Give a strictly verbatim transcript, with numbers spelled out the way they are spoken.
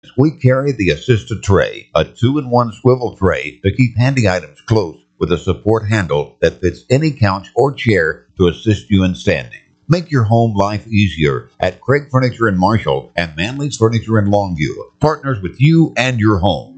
We carry the assisted tray, a two-in-one swivel tray to keep handy items close with a support handle that fits any couch or chair to assist you in standing. Make your home life easier at Craig Furniture in Marshall and Manley's Furniture in Longview. Partners with you and your home.